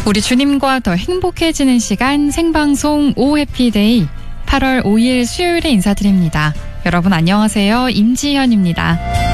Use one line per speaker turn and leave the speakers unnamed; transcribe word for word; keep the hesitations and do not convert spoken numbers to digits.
우리 주님과 더 행복해지는 시간 생방송 오 해피데이 팔월 오일 수요일에 인사드립니다. 여러분 안녕하세요. 임지현입니다.